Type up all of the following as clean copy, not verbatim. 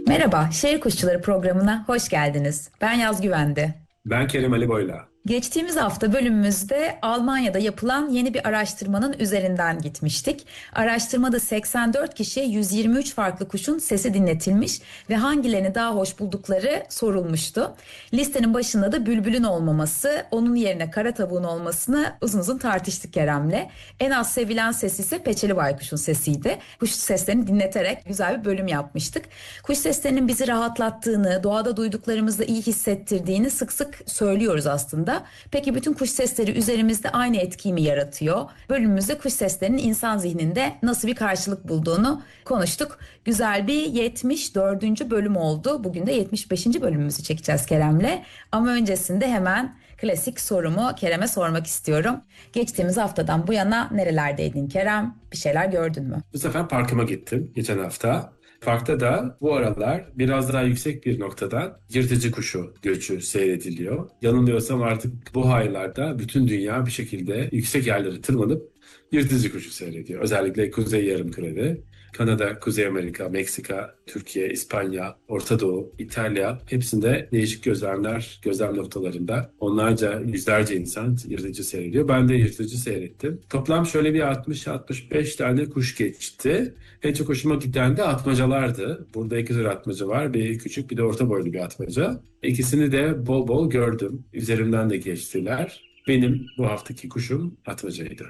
Merhaba, Şehir Kuşçuları programına hoş geldiniz. Ben Yaz Güvendi. Ben Kerem Ali Boyla. Geçtiğimiz hafta bölümümüzde Almanya'da yapılan yeni bir araştırmanın üzerinden gitmiştik. Araştırmada 84 kişiye 123 farklı kuşun sesi dinletilmiş ve hangilerini daha hoş buldukları sorulmuştu. Listenin başında da bülbülün olmaması, onun yerine kara tavuğun olmasını uzun uzun tartıştık Kerem'le. En az sevilen ses ise peçeli baykuşun sesiydi. Kuş seslerini dinleterek güzel bir bölüm yapmıştık. Kuş seslerinin bizi rahatlattığını, doğada duyduklarımızda iyi hissettirdiğini sık sık söylüyoruz aslında. Peki bütün kuş sesleri üzerimizde aynı etkiyi mi yaratıyor? Bölümümüzde kuş seslerinin insan zihninde nasıl bir karşılık bulduğunu konuştuk. Güzel bir 74. bölüm oldu. Bugün de 75. bölümümüzü çekeceğiz Kerem'le. Ama öncesinde hemen klasik sorumu Kerem'e sormak istiyorum. Geçtiğimiz haftadan bu yana nerelerdeydin Kerem? Bir şeyler gördün mü? Bu sefer parkıma gittim geçen hafta. Parkta da bu aralar biraz daha yüksek bir noktadan yırtıcı kuşu göçü seyrediliyor. Yanılmıyorsam artık bu aylarda bütün dünya bir şekilde yüksek yerlere tırmanıp yırtıcı kuşu seyrediyor. Özellikle Kuzey Yarımküre'de. Kanada, Kuzey Amerika, Meksika, Türkiye, İspanya, Orta Doğu, İtalya hepsinde değişik gözlem noktalarında onlarca, yüzlerce insan yırtıcı seyrediyor. Ben de yırtıcı seyrettim. Toplam şöyle bir 60-65 tane kuş geçti. En çok hoşuma giden de atmacalardı. Burada iki tür atmaca var. Bir küçük bir de orta boylu bir atmaca. İkisini de bol bol gördüm. Üzerimden de geçtiler. Benim bu haftaki kuşum atmacaydı.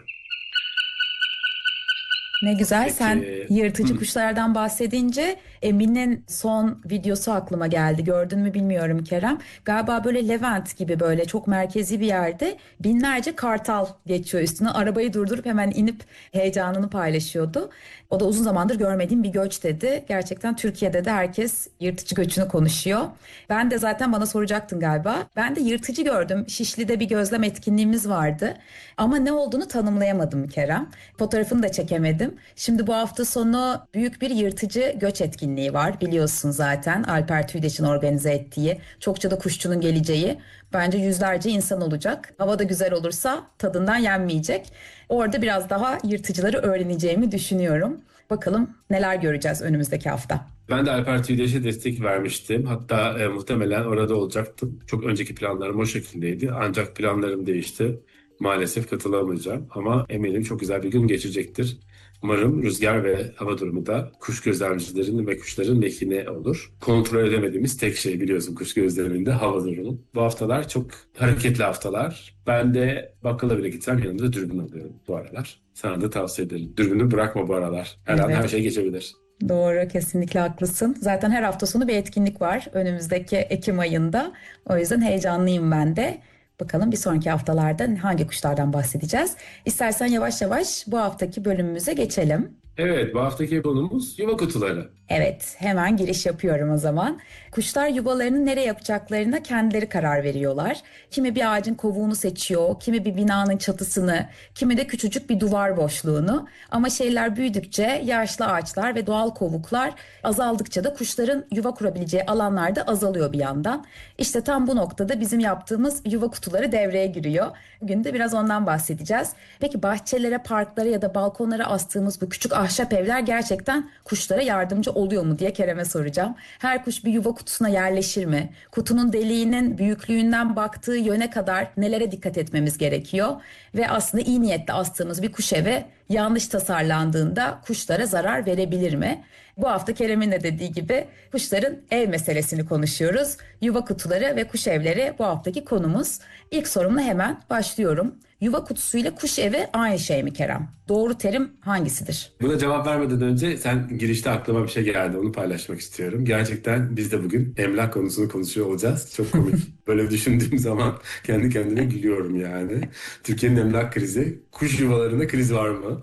Ne güzel. Sen Peki, yırtıcı kuşlardan bahsedince Emin'in son videosu aklıma geldi. Gördün mü bilmiyorum Kerem. Galiba böyle Levent gibi böyle çok merkezi bir yerde binlerce kartal geçiyor üstüne. Arabayı durdurup hemen inip heyecanını paylaşıyordu. O da uzun zamandır görmediğim bir göç dedi. Gerçekten Türkiye'de de herkes yırtıcı göçünü konuşuyor. Ben de zaten bana soracaktın galiba. Ben de yırtıcı gördüm. Şişli'de bir gözlem etkinliğimiz vardı. Ama ne olduğunu tanımlayamadım Kerem. Fotoğrafını da çekemedim. Şimdi bu hafta sonu büyük bir yırtıcı göç etkinliği var. Biliyorsun zaten Alper Tüydeş'in organize ettiği. Çokça da kuşçunun geleceği. Bence yüzlerce insan olacak. Hava da güzel olursa tadından yenmeyecek. Orada biraz daha yırtıcıları öğreneceğimi düşünüyorum. Bakalım neler göreceğiz önümüzdeki hafta. ben de Alper Tüydeş'e destek vermiştim. Hatta muhtemelen orada olacaktım. Çok önceki planlarım o şekildeydi. Ancak planlarım değişti. Maalesef katılamayacağım ama eminim çok güzel bir gün geçecektir. Umarım rüzgar ve hava durumu da kuş gözlemcilerin ve kuşların lehine olur. Kontrol edemediğimiz tek şey biliyorsun kuş gözleminde hava durumu. Bu haftalar çok hareketli haftalar. Ben de bakkala bile gitsem yanımda dürbün alıyorum bu aralar. Sana da tavsiye ederim. Dürbünü bırakma bu aralar. Her an her Evet. şey geçebilir. Doğru, kesinlikle haklısın. Zaten her hafta sonu bir etkinlik var önümüzdeki Ekim ayında. O yüzden heyecanlıyım ben de. Bakalım bir sonraki haftalarda hangi kuşlardan bahsedeceğiz. İstersen yavaş yavaş bu haftaki bölümümüze geçelim. Evet, bu haftaki konumuz yuva kutuları. Evet, hemen giriş yapıyorum o zaman. Kuşlar yuvalarını nereye yapacaklarına kendileri karar veriyorlar. Kimi bir ağacın kovuğunu seçiyor, kimi bir binanın çatısını, kimi de küçücük bir duvar boşluğunu. Ama şehirler büyüdükçe yaşlı ağaçlar ve doğal kovuklar azaldıkça da kuşların yuva kurabileceği alanlar da azalıyor bir yandan. İşte tam bu noktada bizim yaptığımız yuva kutuları devreye giriyor. Bugün de biraz ondan bahsedeceğiz. Peki bahçelere, parklara ya da balkonlara astığımız bu küçük ahşap evler gerçekten kuşlara yardımcı oluyor mu diye Kerem'e soracağım. Her kuş bir yuva kutusuna yerleşir mi? Kutunun deliğinin büyüklüğünden baktığı yöne kadar nelere dikkat etmemiz gerekiyor? Ve aslında iyi niyetle astığımız bir kuş evi yanlış tasarlandığında kuşlara zarar verebilir mi? Bu hafta Kerem'in de dediği gibi kuşların ev meselesini konuşuyoruz. Yuva kutuları ve kuş evleri bu haftaki konumuz. İlk sorumla hemen başlıyorum. Yuva kutusuyla kuş evi aynı şey mi Kerem? Doğru terim hangisidir? Buna cevap vermeden önce sen girişte aklıma bir şey geldi. Onu paylaşmak istiyorum. Gerçekten biz de bugün emlak konusunu konuşuyor olacağız. Çok komik. Böyle düşündüğüm zaman kendi kendime gülüyorum yani. Türkiye'nin emlak krizi. Kuş yuvalarında kriz var mı?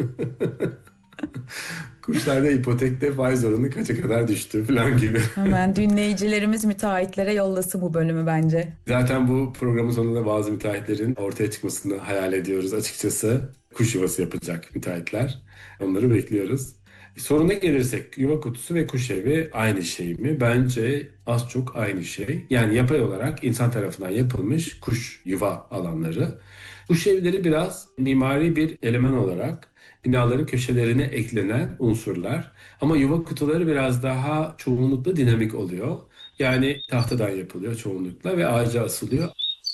Kuşlarda ipotekte faiz oranı kaça kadar düştü falan gibi. Hemen dinleyicilerimiz müteahhitlere yollasın bu bölümü bence. Zaten bu programın sonunda bazı müteahhitlerin ortaya çıkmasını hayal ediyoruz açıkçası. Kuş yuvası yapacak müteahhitler. Onları bekliyoruz. Soruna gelirsek yuva kutusu ve kuş evi aynı şey mi? Bence az çok aynı şey. Yani yapay olarak insan tarafından yapılmış kuş yuva alanları. Kuş evleri biraz mimari bir eleman olarak binaların köşelerine eklenen unsurlar. Ama yuva kutuları biraz daha çoğunlukla dinamik oluyor. Yani tahtadan yapılıyor çoğunlukla ve ağaca asılıyor.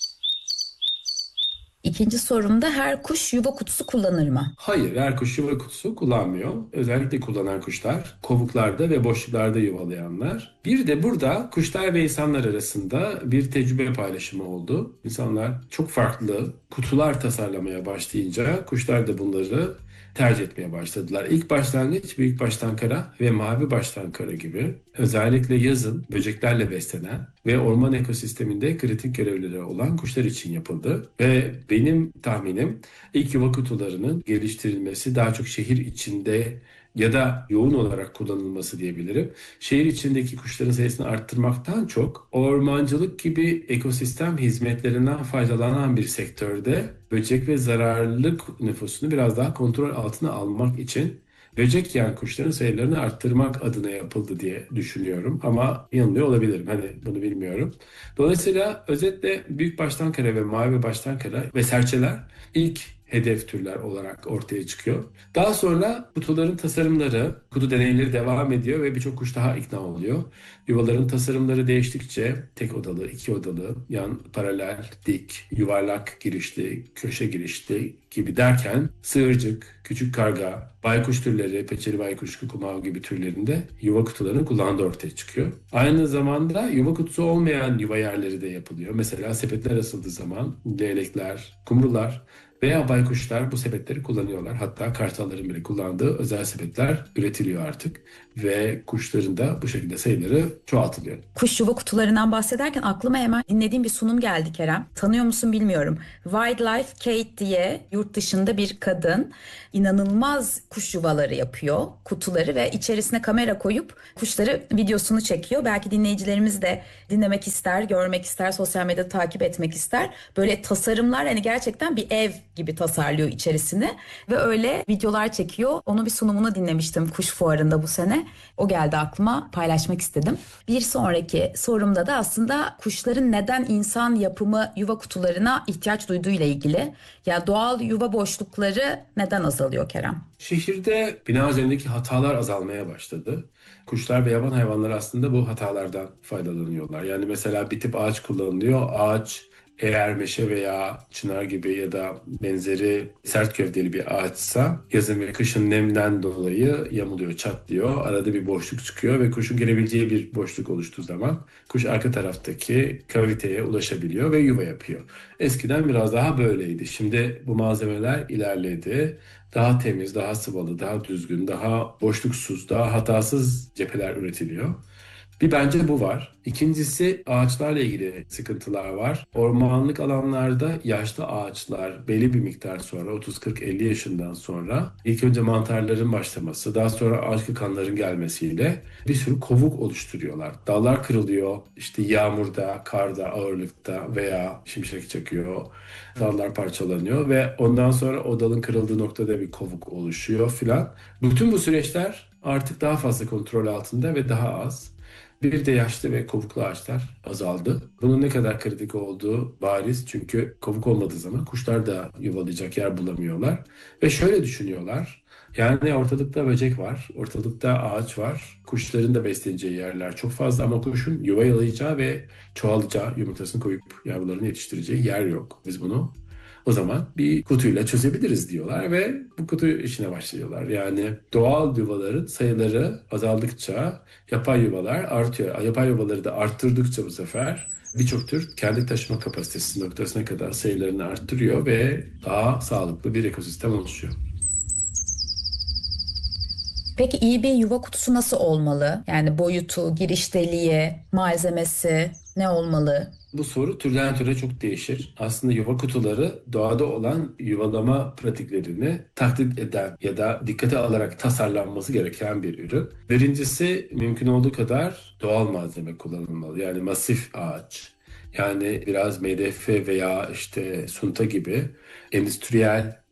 İkinci sorumda her kuş yuva kutusu kullanır mı? Hayır, her kuş yuva kutusu kullanmıyor. Özellikle kullanan kuşlar, kovuklarda ve boşluklarda yuvalayanlar. Bir de burada kuşlar ve insanlar arasında bir tecrübe paylaşımı oldu. İnsanlar çok farklı kutular tasarlamaya başlayınca kuşlar da bunları tercih etmeye başladılar. İlk başlangıç büyük baştan kara ve mavi baştan kara gibi özellikle yazın böceklerle beslenen ve orman ekosisteminde kritik görevleri olan kuşlar için yapıldı. Ve benim tahminim ilk yuva kutularının geliştirilmesi daha çok şehir içinde ya da yoğun olarak kullanılması diyebilirim. Şehir içindeki kuşların sayısını arttırmaktan çok ormancılık gibi ekosistem hizmetlerinden faydalanan bir sektörde böcek ve zararlılık nüfusunu biraz daha kontrol altına almak için böcek yiyen kuşların sayılarını arttırmak adına yapıldı diye düşünüyorum. Ama yanılıyor olabilirim. Hani bunu bilmiyorum. Dolayısıyla özetle büyük baştan kara ve mavi baştan kara ve serçeler ilk hedef türler olarak ortaya çıkıyor. Daha sonra kutuların tasarımları, kutu deneyleri devam ediyor ve birçok kuş daha ikna oluyor. Yuvaların tasarımları değiştikçe tek odalı, iki odalı, yan paralel, dik, yuvarlak girişli, köşe girişli gibi derken sığırcık, küçük karga, baykuş türleri, peçeli baykuş, kukumav gibi türlerinde yuva kutularının kullandığı ortaya çıkıyor. Aynı zamanda yuva kutusu olmayan yuva yerleri de yapılıyor. Mesela sepetler asıldığı zaman leylekler, kumrular veya baykuşlar bu sepetleri kullanıyorlar. Hatta kartalların bile kullandığı özel sepetler üretiliyor artık. Ve kuşların da bu şekilde sayıları çoğaltılıyor. Kuş yuva kutularından bahsederken aklıma hemen dinlediğim bir sunum geldi Kerem. Tanıyor musun bilmiyorum. Wildlife Kate diye yurt dışında bir kadın inanılmaz kuş yuvaları yapıyor, kutuları ve içerisine kamera koyup kuşları videosunu çekiyor. Belki dinleyicilerimiz de dinlemek ister, görmek ister, sosyal medyada takip etmek ister. Böyle tasarımlar hani gerçekten bir ev gibi tasarlıyor içerisini ve öyle videolar çekiyor. Onun bir sunumunu dinlemiştim kuş fuarında bu sene. O geldi aklıma, paylaşmak istedim. Bir sonraki sorumda da aslında kuşların neden insan yapımı yuva kutularına ihtiyaç duyduğu ile ilgili. Ya doğal yuva boşlukları neden azalıyor Kerem? Şehirde bina üzerindeki hatalar azalmaya başladı. Kuşlar ve yaban hayvanları aslında bu hatalardan faydalanıyorlar. Yani mesela bir tip ağaç kullanılıyor. Ağaç eğer meşe veya çınar gibi ya da benzeri sert gövdeli bir ağaçsa yazın ve kışın nemden dolayı yamuluyor, çatlıyor. Arada bir boşluk çıkıyor ve kuşun girebileceği bir boşluk oluştuğu zaman kuş arka taraftaki kaviteye ulaşabiliyor ve yuva yapıyor. Eskiden biraz daha böyleydi. Şimdi bu malzemeler ilerledi. Daha temiz, daha sıvalı, daha düzgün, daha boşluksuz, daha hatasız cepheler üretiliyor. Bir bence bu var. İkincisi ağaçlarla ilgili sıkıntılar var. Ormanlık alanlarda yaşlı ağaçlar belli bir miktar sonra 30-40-50 yaşından sonra ilk önce mantarların başlaması, daha sonra ağaç kıkanların gelmesiyle bir sürü kovuk oluşturuyorlar. Dallar kırılıyor, işte yağmurda, karda, ağırlıkta veya şimşek çakıyor. Dallar parçalanıyor ve ondan sonra o dalın kırıldığı noktada bir kovuk oluşuyor filan. Bütün bu süreçler artık daha fazla kontrol altında ve daha az. Bir de yaşlı ve kovuklu ağaçlar azaldı. Bunun ne kadar kritik olduğu bariz çünkü kovuk olmadığı zaman kuşlar da yuvalayacak yer bulamıyorlar. Ve şöyle düşünüyorlar. Yani ortalıkta böcek var, ortalıkta ağaç var. Kuşların da besleneceği yerler çok fazla ama kuşun yuva yalayacağı ve çoğalacağı, yumurtasını koyup yavrularını yetiştireceği yer yok. Biz bunu o zaman bir kutuyla çözebiliriz diyorlar ve bu kutu işine başlıyorlar. Yani doğal yuvaların sayıları azaldıkça yapay yuvalar artıyor. Yapay yuvaları da arttırdıkça bu sefer birçok tür kendi taşıma kapasitesi noktasına kadar sayılarını arttırıyor ve daha sağlıklı bir ekosistem oluşuyor. Peki iyi bir yuva kutusu nasıl olmalı? Yani boyutu, giriş deliği, malzemesi ne olmalı? Bu soru türden türe çok değişir. Aslında yuva kutuları doğada olan yuvalama pratiklerini taklit eden ya da dikkate alarak tasarlanması gereken bir ürün. Birincisi mümkün olduğu kadar doğal malzeme kullanılmalı. Yani masif ağaç, yani biraz MDF veya işte sunta gibi endüstriyel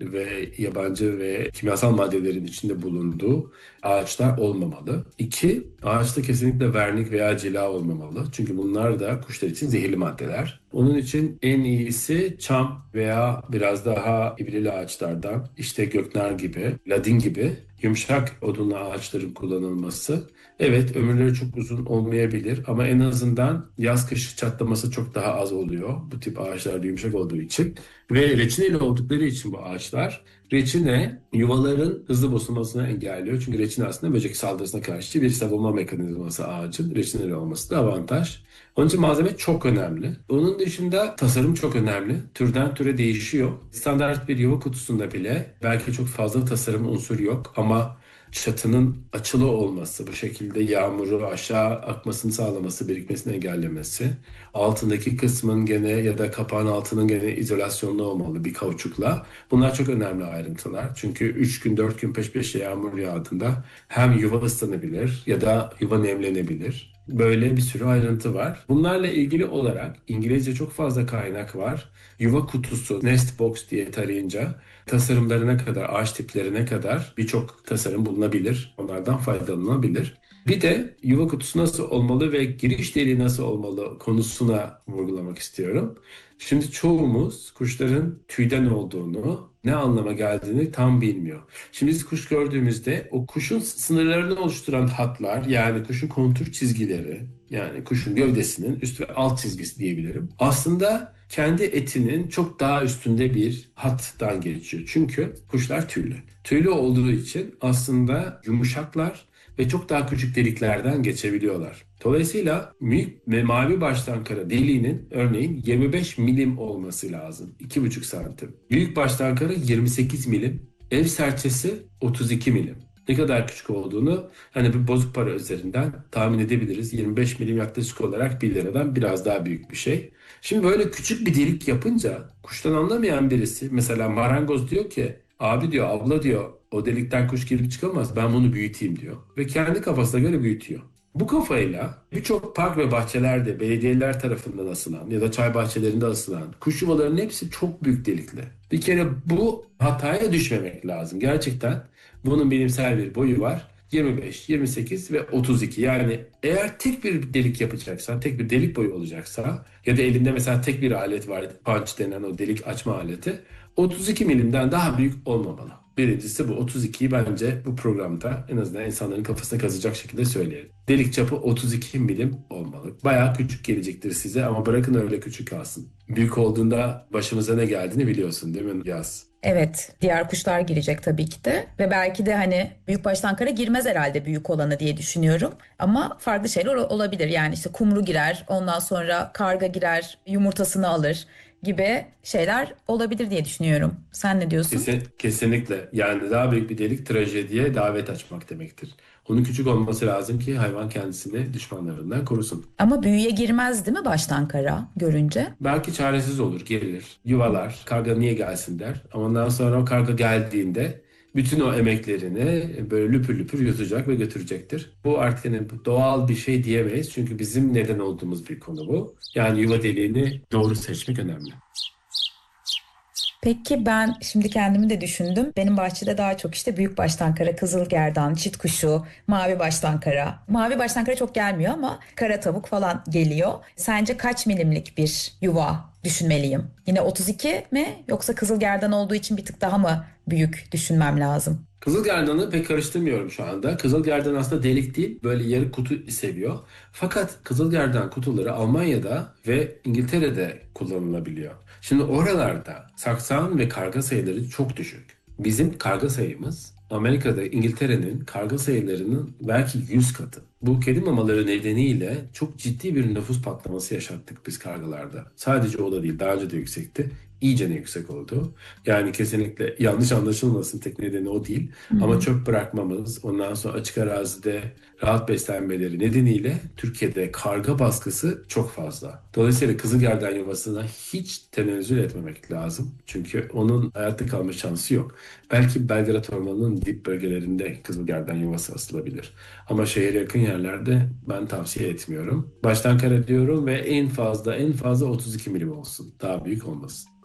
ve yabancı ve kimyasal maddelerin içinde bulunduğu ağaçlar olmamalı. İki, ağaçta kesinlikle vernik veya cila olmamalı. Çünkü bunlar da kuşlar için zehirli maddeler. Onun için en iyisi çam veya biraz daha ibrili ağaçlardan, işte göknar gibi, ladin gibi yumuşak odunlu ağaçların kullanılması. Evet, ömürleri çok uzun olmayabilir ama en azından yaz kış çatlaması çok daha az oluyor. Bu tip ağaçlar da yumuşak olduğu için ve reçineli oldukları için bu ağaçlar, reçine yuvaların hızlı bozulmasını engelliyor. Çünkü reçine aslında böcek saldırısına karşı bir savunma mekanizması ağacın. Reçineli olması da avantaj. Onun için malzeme çok önemli. Onun dışında tasarım çok önemli. Türden türe değişiyor. Standart bir yuva kutusunda bile belki çok fazla tasarım unsuru yok ama çatının açılı olması, bu şekilde yağmuru aşağı akmasını sağlaması, birikmesini engellemesi, altındaki kısmın gene ya da kapağın altının gene izolasyonlu olmalı bir kauçukla. Bunlar çok önemli ayrıntılar. Çünkü 3 gün 4 gün peş peşe yağmur yağdığında hem yuva ıslanabilir ya da yuva nemlenebilir. Böyle bir sürü ayrıntı var. Bunlarla ilgili olarak İngilizce çok fazla kaynak var. Yuva kutusu, nest box diye tarayınca tasarımlarına kadar, ağaç tiplerine kadar birçok tasarım bulunabilir. Onlardan faydalanılabilir. Bir de yuva kutusu nasıl olmalı ve giriş deliği nasıl olmalı konusuna vurgulamak istiyorum. Şimdi çoğumuz kuşların tüyden olduğunu, ne anlama geldiğini tam bilmiyor. Şimdi biz kuş gördüğümüzde o kuşun sınırlarını oluşturan hatlar, yani kuşun kontur çizgileri, yani kuşun gövdesinin üst ve alt çizgisi diyebilirim. Aslında kendi etinin çok daha üstünde bir hattan geçiyor. Çünkü kuşlar tüylü. Tüylü olduğu için aslında yumuşaklar ve çok daha küçük deliklerden geçebiliyorlar. Dolayısıyla büyük ve mavi baştan kara deliğinin örneğin 25 milim olması lazım. 2,5 santim. Büyük baştan kara 28 milim. Ev serçesi 32 milim. Ne kadar küçük olduğunu hani bir bozuk para üzerinden tahmin edebiliriz. 25 milim yaklaşık olarak 1 liradan biraz daha büyük bir şey. Şimdi böyle küçük bir delik yapınca kuştan anlamayan birisi, mesela marangoz diyor ki abi diyor, abla diyor, o delikten kuş girip çıkamaz, ben bunu büyüteyim diyor. Ve kendi kafasına göre büyütüyor. Bu kafayla birçok park ve bahçelerde belediyeler tarafından asılan ya da çay bahçelerinde asılan kuş yuvalarının hepsi çok büyük delikli. Bir kere bu hataya düşmemek lazım. Gerçekten bunun bilimsel bir boyu var. 25, 28 ve 32. Yani eğer tek bir delik yapacaksan, tek bir delik boyu olacaksa ya da elinde mesela tek bir alet var, punch denen o delik açma aleti, 32 milimden daha büyük olmamalı. Birincisi bu. 32'yi bence bu programda en azından insanların kafasına kazıyacak şekilde söyleyelim. Delik çapı 32 milim olmalı. Bayağı küçük gelecektir size ama bırakın öyle küçük kalsın. Büyük olduğunda başımıza ne geldiğini biliyorsun değil mi Yaz? Evet, diğer kuşlar girecek tabii ki de ve belki de hani büyükbaş kara girmez herhalde büyük olanı diye düşünüyorum. Ama farklı şeyler olabilir. Yani işte kumru girer, ondan sonra karga girer, yumurtasını alır gibi şeyler olabilir diye düşünüyorum. Sen ne diyorsun? Kesinlikle. Yani daha büyük bir delik trajediye davet açmak demektir. Onun küçük olması lazım ki hayvan kendisini düşmanlarından korusun. Ama büyüye girmez değil mi baştan kara görünce? Belki çaresiz olur, gelir, yuvalar, karga niye gelsin der. Ama ondan sonra o karga geldiğinde bütün o emeklerini böyle lüpür lüpür yutacak ve götürecektir. Bu artık hani doğal bir şey diyemeyiz. Çünkü bizim neden olduğumuz bir konu bu. Yani yuva deliğini doğru seçmek önemli. Peki ben şimdi kendimi de düşündüm. Benim bahçede daha çok işte büyük baştan kara, kızılgerdan, çit kuşu, mavi baştan kara. Mavi baştan kara çok gelmiyor ama kara tavuk falan geliyor. Sence kaç milimlik bir yuva düşünmeliyim? Yine 32 mi yoksa kızılgerdan olduğu için bir tık daha mı büyük düşünmem lazım? Kızılgerdan'ı pek karıştırmıyorum şu anda. Kızılgerdan aslında delik değil, böyle yarı kutu seviyor. Fakat Kızılgerdan kutuları Almanya'da ve İngiltere'de kullanılabiliyor. Şimdi oralarda saksan ve karga sayıları çok düşük. Bizim karga sayımız Amerika'da İngiltere'nin karga sayılarının belki 100 katı. Bu kedi mamaları nedeniyle çok ciddi bir nüfus patlaması yaşattık biz kargalarda. Sadece o da değil, daha önce de yüksekti. İyice yüksek oldu. Yani kesinlikle yanlış anlaşılmasın, tek nedeni o değil. Hı Ama hı. çöp bırakmamız, ondan sonra açık arazide rahat beslenmeleri nedeniyle Türkiye'de karga baskısı çok fazla. Dolayısıyla kızılgerdan yuvasına hiç tenezzül etmemek lazım. Çünkü onun hayatta kalma şansı yok. Belki Belgrad Ormanı'nın dip bölgelerinde kızılgerdan yuvası asılabilir. Ama şehre yakın yerlerde ben tavsiye etmiyorum. Baştan kara diyorum ve en fazla 32 milim olsun. Daha büyük olmasın.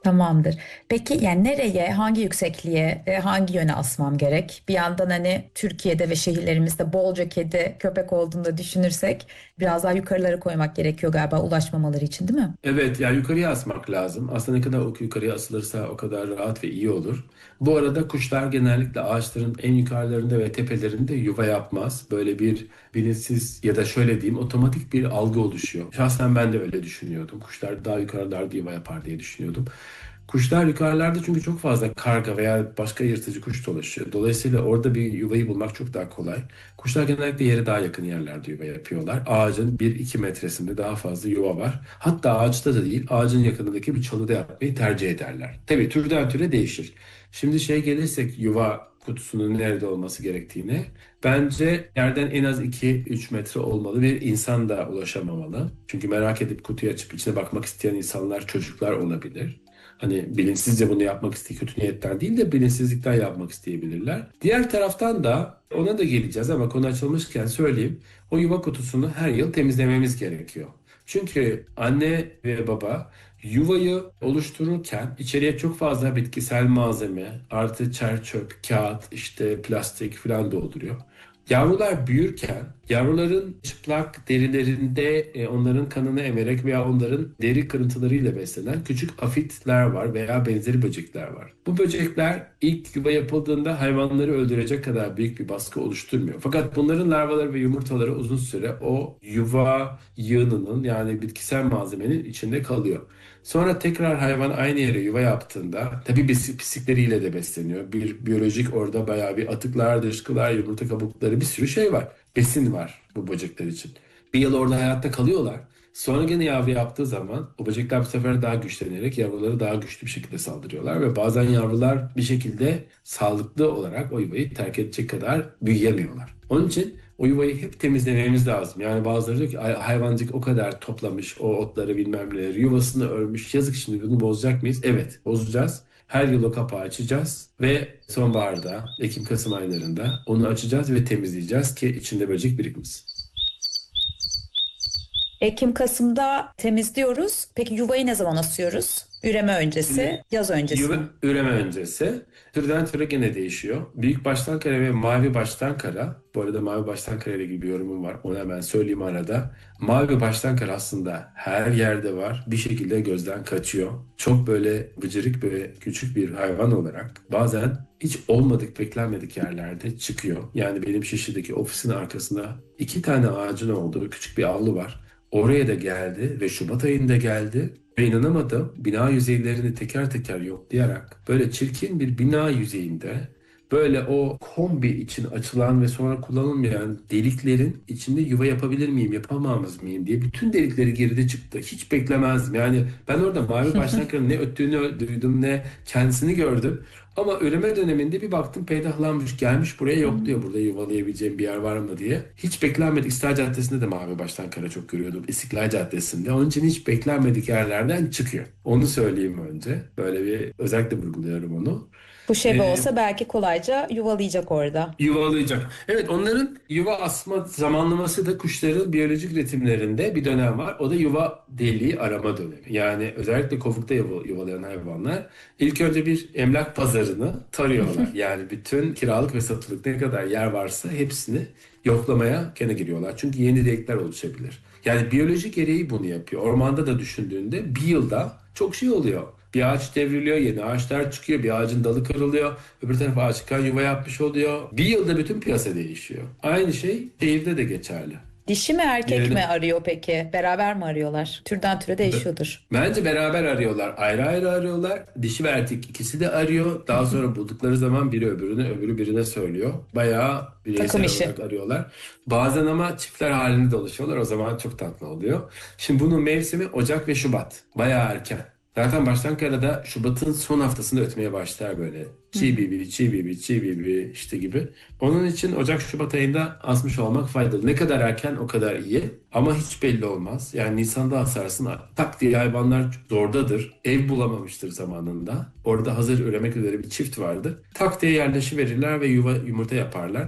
Tamamdır. Peki yani nereye, hangi yüksekliğe, hangi yöne asmam gerek? Bir yandan hani Türkiye'de ve şehirlerimizde bolca kedi, köpek olduğunu da düşünürsek biraz daha yukarılara koymak gerekiyor galiba ulaşmamaları için, değil mi? Evet, yani yukarıya asmak lazım. Aslında ne kadar yukarıya asılırsa o kadar rahat ve iyi olur. Bu arada kuşlar genellikle ağaçların en yukarılarında ve tepelerinde yuva yapmaz. Böyle bir bilinçsiz ya da şöyle diyeyim otomatik bir algı oluşuyor. Şahsen ben de öyle düşünüyordum. Kuşlar daha yukarılarda yuva yapar diye düşünüyordum. Kuşlar yukarılarda çünkü çok fazla karga veya başka yırtıcı kuş dolaşıyor. Dolayısıyla orada bir yuvayı bulmak çok daha kolay. Kuşlar genellikle yere daha yakın yerlerde yuva yapıyorlar. Ağacın 1-2 metresinde daha fazla yuva var. Hatta ağaçta da değil, ağacın yakınındaki bir çalıda yapmayı tercih ederler. Tabii türden türe değişir. Şimdi gelirsek yuva kutusunun nerede olması gerektiğine. Bence yerden en az 2-3 metre olmalı. Bir insan da ulaşamamalı. Çünkü merak edip kutuyu açıp içine bakmak isteyen insanlar, çocuklar olabilir. Hani bilinçsizce bunu yapmak isteyen kötü niyetten değil de bilinçsizlikten yapmak isteyebilirler. Diğer taraftan da ona da geleceğiz ama konu açılmışken söyleyeyim. O yuva kutusunu her yıl temizlememiz gerekiyor. Çünkü anne ve baba yuvayı oluştururken içeriye çok fazla bitkisel malzeme, artı çer çöp, kağıt, işte plastik falan dolduruyor. Yavrular büyürken yavruların çıplak derilerinde onların kanını emerek veya onların deri kırıntılarıyla beslenen küçük afitler var veya benzeri böcekler var. Bu böcekler ilk yuva yapıldığında hayvanları öldürecek kadar büyük bir baskı oluşturmuyor. Fakat bunların larvaları ve yumurtaları uzun süre o yuva yığınının yani bitkisel malzemenin içinde kalıyor. Sonra tekrar hayvan aynı yere yuva yaptığında tabii pislikleriyle de besleniyor. Bir biyolojik orada bayağı bir atıklar, dışkılar, yumurta kabukları bir sürü şey var. Besin var bu böcekler için. Bir yıl orada hayatta kalıyorlar. Sonra gene yavru yaptığı zaman o böcekler bu sefer daha güçlenerek yavruları daha güçlü bir şekilde saldırıyorlar. Ve bazen yavrular bir şekilde sağlıklı olarak o yuvayı terk edecek kadar büyüyemiyorlar. Onun için o yuvayı hep temizlememiz lazım. Yani bazıları diyor ki hayvancık o kadar toplamış o otları bilmem neleri yuvasını örmüş. Yazık şimdi bunu bozacak mıyız? Evet bozacağız. Her yıl o kapağı açacağız ve sonbaharda, Ekim-Kasım aylarında onu açacağız ve temizleyeceğiz ki içinde böcek birikmesin. Ekim-Kasım'da temizliyoruz. Peki yuvayı ne zaman asıyoruz? Üreme öncesi, Şimdi yaz öncesi yuva mi? üreme öncesi türden türe gene değişiyor. Büyük baştan kara ve mavi baştan kara. Bu arada mavi baştan kara ile ilgili bir yorumum var. Onu hemen söyleyeyim arada. Mavi baştan kara aslında her yerde var. Bir şekilde gözden kaçıyor. Çok böyle bıcırık böyle küçük bir hayvan olarak bazen hiç olmadık beklenmedik yerlerde çıkıyor. Yani benim Şişli'deki ofisin arkasında 2 tane ağacın olduğu küçük bir avlu var. Oraya da geldi ve Şubat ayında geldi. Ve inanamadım bina yüzeylerini teker teker yoklayarak böyle çirkin bir bina yüzeyinde böyle o kombi için açılan ve sonra kullanılmayan deliklerin içinde yuva yapabilir miyim, yapamaz mıyım diye bütün delikleri geride çıktı. Hiç beklemezdim. Yani ben orada mavi baştan kara ne öttüğünü duydum ne kendisini gördüm. Ama üreme döneminde bir baktım peydahlanmış gelmiş buraya yokluyor. Burada yuvalayabileceğim bir yer var mı diye. Hiç beklenmedik. İstiklal Caddesi'nde de mavi baştan kara çok görüyordum. İstiklal Caddesi'nde. Onun için hiç beklenmedik yerlerden çıkıyor. Onu söyleyeyim önce. Böyle bir özellikle vurguluyorum onu. Bu şebe Ee, olsa belki kolayca yuvalayacak orada. Yuvalayacak. Evet onların yuva asma zamanlaması da kuşların biyolojik ritimlerinde bir dönem var. O da yuva deliği arama dönemi. Yani özellikle kovukta yuvalayan hayvanlar ilk önce bir emlak pazarını tarıyorlar. Yani bütün kiralık ve satılık ne kadar yer varsa hepsini yoklamaya gene giriyorlar. Çünkü yeni delikler oluşabilir. Yani biyolojik gereği bunu yapıyor. Ormanda da düşündüğünde bir yılda çok şey oluyor. Bir ağaç devriliyor, yeni ağaçlar çıkıyor, bir ağacın dalı kırılıyor, öbür tarafa ağaç çıkan yuva yapmış oluyor. Bir yılda bütün piyasa değişiyor. Aynı şey şehirde de geçerli. Dişi mi erkek mi Yerini, arıyor peki? Beraber mi arıyorlar? Türden türe değişiyordur. Bence beraber arıyorlar, ayrı ayrı arıyorlar. Dişi ve erkek ikisi de arıyor. Daha sonra buldukları zaman biri öbürüne, öbürü birine söylüyor. Bayağı Takım bireysel işi. olarak arıyorlar. Bazen ama çiftler halinde dolaşıyorlar. O zaman çok tatlı oluyor. Şimdi bunun mevsimi Ocak ve Şubat. Bayağı erken. Zaten baştan karada Şubat'ın son haftasında ötmeye başlar böyle. Çiğ bibi, çiğ bibi, çiğ bibi işte gibi. Onun için Ocak-Şubat ayında asmış olmak faydalı. Ne kadar erken o kadar iyi. Ama hiç belli olmaz. Yani Nisan'da asarsın tak diye hayvanlar zordadır. Ev bulamamıştır zamanında. Orada hazır üremek üzere bir çift vardır. Tak diye yerleşiverirler ve yuva yumurta yaparlar.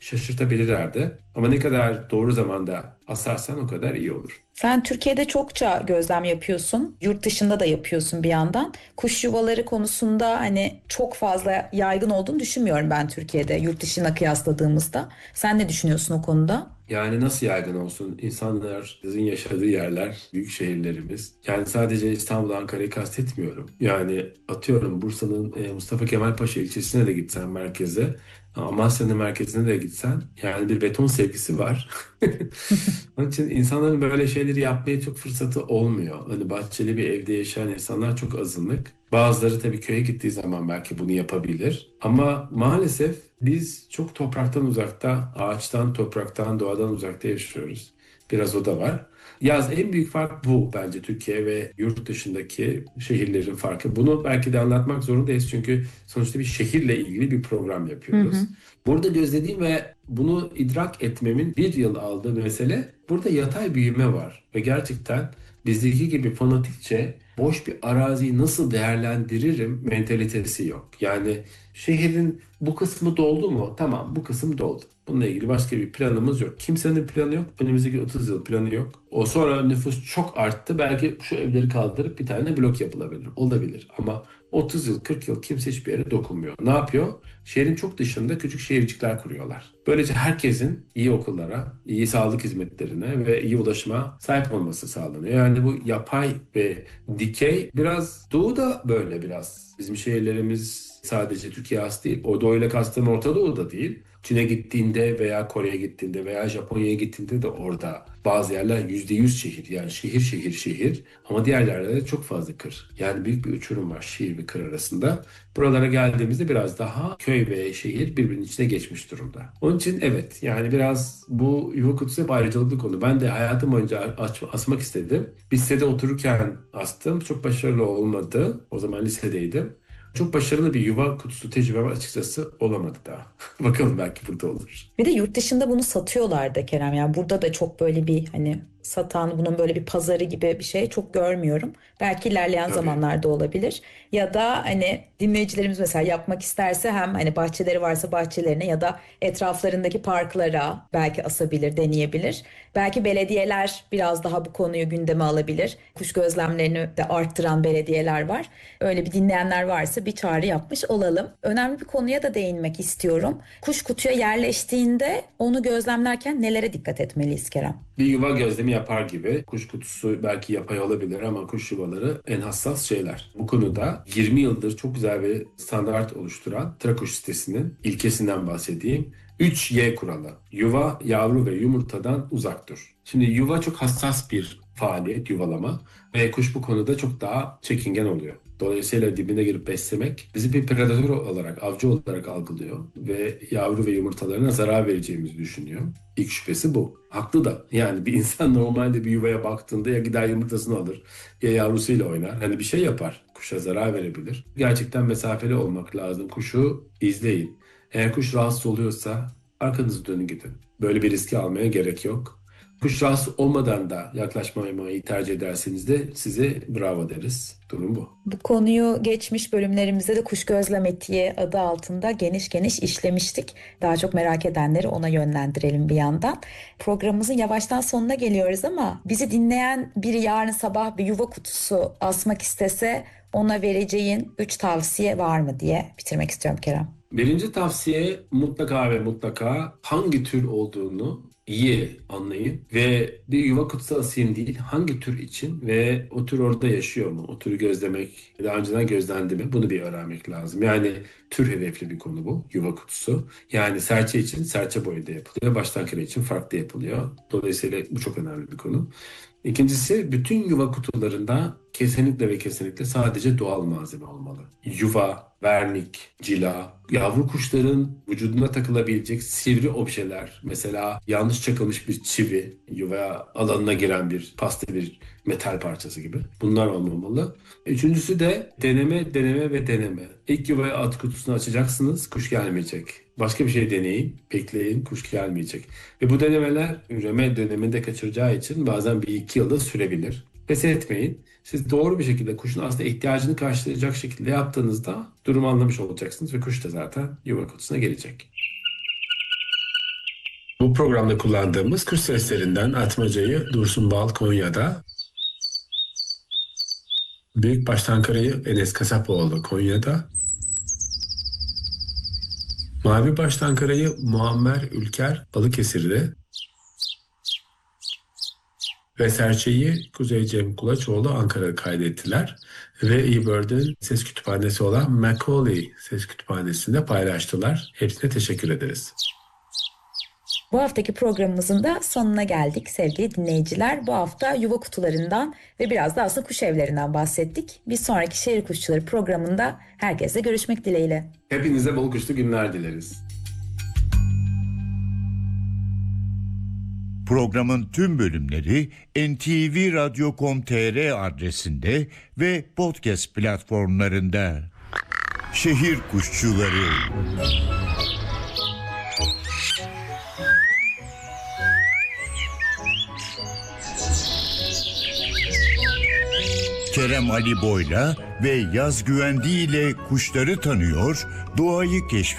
şaşırtabilirlerdi. Ama ne kadar doğru zamanda asarsan o kadar iyi olur. Sen Türkiye'de çokça gözlem yapıyorsun. Yurt dışında da yapıyorsun bir yandan. Kuş yuvaları konusunda hani çok fazla yaygın olduğunu düşünmüyorum ben Türkiye'de yurt dışına kıyasladığımızda. Sen ne düşünüyorsun o konuda? Yani nasıl yaygın olsun? İnsanların yaşadığı yerler, büyük şehirlerimiz. Yani sadece İstanbul, Ankara'yı kastetmiyorum. Yani atıyorum Bursa'nın Mustafa Kemal Paşa ilçesine de gitsen merkeze, Amasya'nın merkezine de gitsen yani bir beton sevgisi var. Onun için insanların böyle şeyleri yapmaya çok fırsatı olmuyor. Hani bahçeli bir evde yaşayan insanlar çok azınlık. Bazıları tabii köye gittiği zaman belki bunu yapabilir. Ama maalesef biz çok topraktan uzakta, ağaçtan, topraktan, doğadan uzakta yaşıyoruz. Biraz o da var. Yaz en büyük fark bu bence Türkiye ve yurt dışındaki şehirlerin farkı. Bunu belki de anlatmak zorundayız çünkü sonuçta bir şehirle ilgili bir program Hı yapıyoruz. hı. Burada gözlediğim ve bunu idrak etmemin bir yıl aldığı mesele burada yatay büyüme var. Ve gerçekten bizdeki gibi fanatikçe boş bir araziyi nasıl değerlendiririm mentalitesi yok. Yani şehrin bu kısmı doldu mu? Tamam, bu kısım doldu. Bununla ilgili başka bir planımız yok. Kimsenin planı yok. Önümüzdeki 30 yıl planı yok. O sonra nüfus çok arttı. Belki şu evleri kaldırıp bir tane blok yapılabilir. Olabilir. Ama 30 yıl, 40 yıl kimse hiçbir yere dokunmuyor. Ne yapıyor? Şehrin çok dışında küçük şehircikler kuruyorlar. Böylece herkesin iyi okullara, iyi sağlık hizmetlerine ve iyi ulaşıma sahip olması sağlanıyor. Yani bu yapay ve dikey biraz doğuda böyle biraz. Bizim şehirlerimiz sadece Türkiye has değil. O doğuyla kastım Orta Doğu'da değil. Çin'e gittiğinde veya Kore'ye gittiğinde veya Japonya'ya gittiğinde de orada bazı yerler %100 şehir. Yani şehir şehir şehir ama diğer yerlerde de çok fazla kır. Yani büyük bir uçurum var şehir ve kır arasında. Buralara geldiğimizde biraz daha köy ve şehir birbirinin içine geçmiş durumda. Onun için evet yani biraz bu yuva kutusu hep ayrıcalıklı konu. Ben de hayatım boyunca asmak istedim. Bir sitede otururken astım. Çok başarılı olmadı. O zaman lisedeydim. Çok başarılı bir yuva kutusu tecrübem açıkçası olamadı daha. Bakalım belki burada olur. Bir de yurt dışında bunu satıyorlar da Kerem. Yani burada da çok böyle bir hani satan bunun böyle bir pazarı gibi bir şey çok görmüyorum. Belki ilerleyen Tabii. zamanlarda olabilir. Ya da hani dinleyicilerimiz mesela yapmak isterse hem hani bahçeleri varsa bahçelerine ya da etraflarındaki parklara belki asabilir, deneyebilir. Belki belediyeler biraz daha bu konuyu gündeme alabilir. Kuş gözlemlerini de arttıran belediyeler var. Öyle bir dinleyenler varsa bir çağrı yapmış olalım. Önemli bir konuya da değinmek istiyorum. Kuş kutuya yerleştiğinde onu gözlemlerken nelere dikkat etmeliyiz Kerem? Bir yuva gözlemi yapar gibi kuş kutusu belki yapay olabilir ama kuş yuvaları en hassas şeyler. Bu konuda 20 yıldır çok güzel bir standart oluşturan Trakuş sitesinin ilkesinden bahsedeyim. 3Y kuralı. Yuva, yavru ve yumurtadan uzak dur. Şimdi yuva çok hassas bir faaliyet, yuvalama ve kuş bu konuda çok daha çekingen oluyor. Dolayısıyla dibine girip beslemek bizi bir predatör olarak, avcı olarak algılıyor ve yavru ve yumurtalarına zarar vereceğimizi düşünüyor. İlk şüphesi bu. Haklı da. Yani bir insan normalde bir yuvaya baktığında ya gider yumurtasını alır ya yavrusuyla oynar. Hani bir şey yapar. Kuşa zarar verebilir. Gerçekten mesafeli olmak lazım. Kuşu izleyin. Eğer kuş rahatsız oluyorsa arkanızı dönün gidin. Böyle bir riski almaya gerek yok. Kuş rahatsız olmadan da yaklaşmamayı tercih ederseniz de size bravo deriz. Durum bu. Bu konuyu geçmiş bölümlerimizde de kuş gözlem etiği adı altında geniş geniş işlemiştik. Daha çok merak edenleri ona yönlendirelim bir yandan. Programımızın yavaştan sonuna geliyoruz ama bizi dinleyen biri yarın sabah bir yuva kutusu asmak istese ona vereceğin 3 tavsiye var mı diye bitirmek istiyorum Kerem. Birinci tavsiye mutlaka ve mutlaka hangi tür olduğunu iyi anlayın ve bir yuva kutusu asayım değil hangi tür için ve o tür orada yaşıyor mu? O türü gözlemek daha önceden gözlendi mi? Bunu bir öğrenmek lazım. Yani tür hedefli bir konu bu yuva kutusu. Yani serçe için serçe boyunda yapılıyor. Baştan kere için farklı yapılıyor. Dolayısıyla bu çok önemli bir konu. İkincisi bütün yuva kutularında kesinlikle ve kesinlikle sadece doğal malzeme olmalı. Yuva, vernik, cila, yavru kuşların vücuduna takılabilecek sivri objeler. Mesela yanlış çakılmış bir çivi, yuva alanına giren bir pasta bir metal parçası gibi. Bunlar olmamalı. Üçüncüsü de deneme, deneme ve deneme. İlk yuvaya at kutusunu açacaksınız, kuş gelmeyecek. Başka bir şey deneyin, bekleyin, kuş gelmeyecek. Ve bu denemeler üreme döneminde kaçıracağı için bazen bir iki yılda sürebilir. Pes etmeyin. Siz doğru bir şekilde kuşun aslında ihtiyacını karşılayacak şekilde yaptığınızda durumu anlamış olacaksınız ve kuş da zaten yuva kutusuna gelecek. Bu programda kullandığımız kuş seslerinden Atmaca'yı Dursun Bal Konya'da, Büyük Baştankara'yı Enes Kasapoğlu Konya'da, Mavi Baştankara'yı Muammer Ülker Balıkesir'de ve Serçe'yi Kuzey Cem Kulaçoğlu Ankara'da kaydettiler ve eBird'in ses kütüphanesi olan Macaulay Ses Kütüphanesi'nde paylaştılar. Hepsine teşekkür ederiz. Bu haftaki programımızın da sonuna geldik sevgili dinleyiciler. Bu hafta yuva kutularından ve biraz da aslında kuş evlerinden bahsettik. Bir sonraki Şehir Kuşçuları programında herkesle görüşmek dileğiyle. Hepinize bol kuşlu günler dileriz. Programın tüm bölümleri ntvradio.com.tr adresinde ve podcast platformlarında. Şehir Kuşçuları. Kerem Ali Boyla ve Yaz Güvendi ile kuşları tanıyor, doğayı keşfediyor.